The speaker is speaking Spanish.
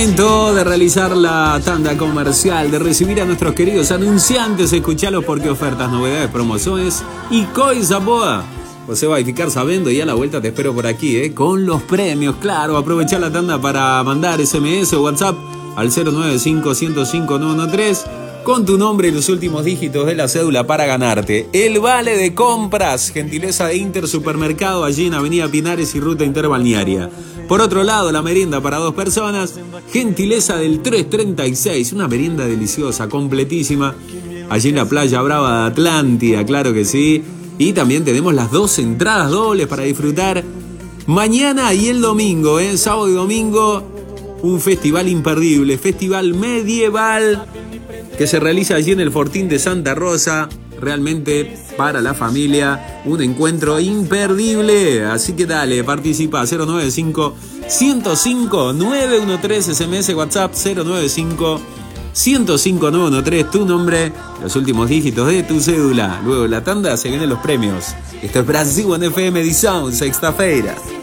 Momento de realizar la tanda comercial, de recibir a nuestros queridos anunciantes, escuchalos porque ofertas, novedades, promociones y coisa boa. Você vai ficar sabiendo y a la vuelta te espero por aquí, con los premios, claro. Aprovechar la tanda para mandar SMS o WhatsApp al 095-105-913 con tu nombre y los últimos dígitos de la cédula para ganarte el vale de compras, gentileza de Inter Supermercado, allí en Avenida Pinares y Ruta Interbalnearia. Por otro lado, la merienda para 2 personas, gentileza del 336, una merienda deliciosa, completísima, allí en la Playa Brava de Atlántida, claro que sí. Y también tenemos las 2 entradas dobles para disfrutar mañana y el domingo, sábado y domingo, un festival imperdible, festival medieval que se realiza allí en el Fortín de Santa Rosa. Realmente para la familia, un encuentro imperdible. Así que dale, participa. 095-105-913, SMS, WhatsApp 095-105-913, tu nombre, los últimos dígitos de tu cédula. Luego la tanda, se vienen los premios. Esto es Brasil en FM Edición, sexta-feira.